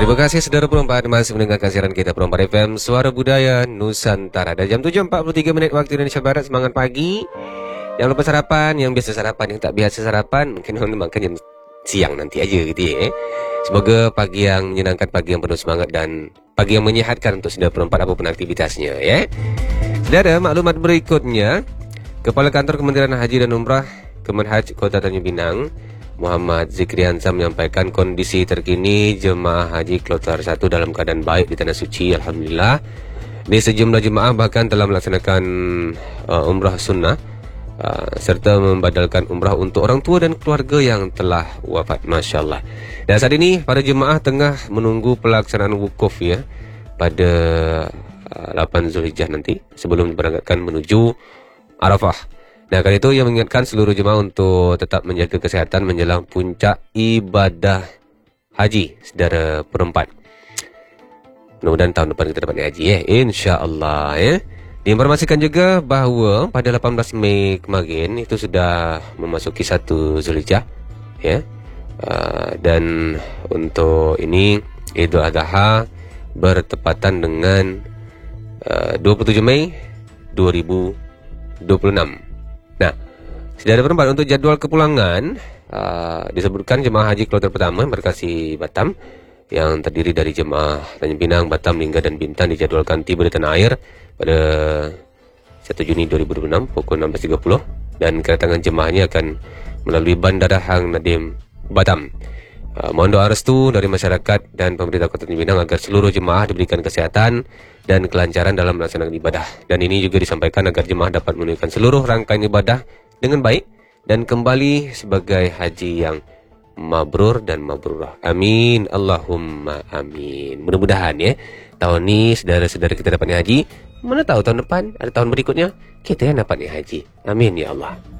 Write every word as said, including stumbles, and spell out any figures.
Terima kasih saudara perempat masih mendengarkan siaran kita Perempat F M Suara Budaya Nusantara. Dan jam tujuh empat puluh tiga menit waktu Indonesia Barat. Semangat pagi. Yang lupa sarapan, yang biasa sarapan, yang tak biasa sarapan, mungkin orang makan jam siang nanti aja gitu ya. Semoga pagi yang menyenangkan, pagi yang penuh semangat dan pagi yang menyehatkan untuk saudara perempat apapun aktivitasnya ya. Saudara, maklumat berikutnya, Kepala Kantor Kementerian Haji dan Umrah Kemenhaj Kota Tanjung Pinang Muhammad Zikriansa menyampaikan kondisi terkini jemaah haji kloter satu dalam keadaan baik di Tanah Suci, alhamdulillah. Di sejumlah jemaah bahkan telah melaksanakan uh, umrah sunnah uh, serta membadalkan umrah untuk orang tua dan keluarga yang telah wafat, masya-Allah. Dan saat ini para jemaah tengah menunggu pelaksanaan wukuf ya pada uh, lapan Zulhijjah nanti sebelum diberangkatkan menuju Arafah. Nah, kali itu ia mengingatkan seluruh jemaah untuk tetap menjaga kesehatan menjelang puncak ibadah haji saudara perempat. Mudah-mudahan tahun depan kita dapat haji ya, insya-Allah ya. Diinformasikan juga bahawa pada lapan belas Mei kemarin itu sudah memasuki satu Zulhijjah ya. Uh, dan untuk ini Idul Adha bertepatan dengan uh, dua puluh tujuh Mei dua ribu dua puluh enam. Nah, saudara perempat, untuk jadual kepulangan uh, disebutkan jemaah haji kloter pertama embarkasi Batam yang terdiri dari jemaah Tanjung Pinang, Batam, Lingga dan Bintan dijadwalkan tiba di tanah air pada satu Juni dua ribu dua puluh enam pukul enam belas tiga puluh dan kedatangan jemaahnya akan melalui Bandara Hang Nadim Batam. Uh, mohon doa restu dari masyarakat dan pemerintah Kota Tanjung Pinang agar seluruh jemaah diberikan kesehatan dan kelancaran dalam melaksanakan ibadah. Dan ini juga disampaikan agar jemaah dapat menunaikan seluruh rangkaian ibadah dengan baik dan kembali sebagai haji yang mabrur dan mabrurah. Amin, Allahumma amin. Mudah-mudahan ya tahun ini saudara-saudara kita dapat haji. Mana tahu tahun depan, ada tahun berikutnya kita yang dapat haji. Amin ya Allah.